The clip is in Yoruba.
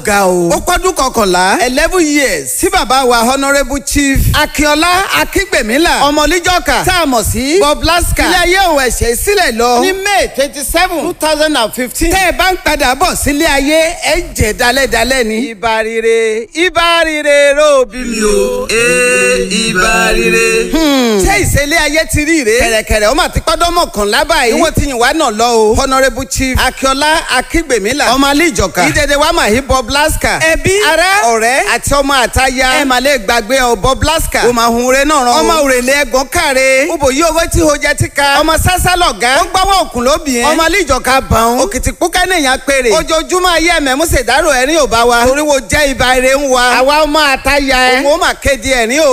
ga o. ó pọ́dún 11 11 years tí bàbá wa honourable chief akínọlá akíngbèmílà ọmọlíjọ́kà tá a mọ̀ sí Bob Laska ilé ayé òun ẹ̀ṣẹ̀ sílẹ̀ lọ ní May 27 2015. tẹ́ ẹ bá ń padà bọ̀ sílé ayé ẹ jẹ́ dalẹ́dalẹ́ ni. ibà rire róòbí mi o. ibà rire. ṣé ìṣẹ̀lẹ̀ ayé ti rí rè. kẹ̀rẹ̀kẹ̀rẹ̀ ó mà ti pọ́dọ́ mọ̀kànlá báyìí. ìwọ́n ti yìn wá náà lọ o. honourable chief akínọlá akíngbèmílà ọmọ alíjọ̀ká ìdèdè wa mà hí Bob Laska. ẹbí ará ọ̀rẹ́ àti ọmọ àtaya ẹ mà lè gbàgbé ọ Bob Laska. o máa hun re náà rán o. ọmọ òrèlè ẹ̀gbọ́n káre. ubo yìí owó tí ho jẹ ti ka. ọmọ sásá lọ̀gá. ó gbọ́wọ́ òkun lóbìín. ọmọ alíjọ̀ká bàn. òkìtì púkẹ́ nìyàn péré. ojoojúmọ́ ayé ẹ̀mẹ́ mú ṣèdárò ẹ̀rín ò bá wa. torí wo jẹ́ ibà ire ń wa. àwa ọmọ àtaya ẹ. òun ó mà kéde ẹ̀rín o.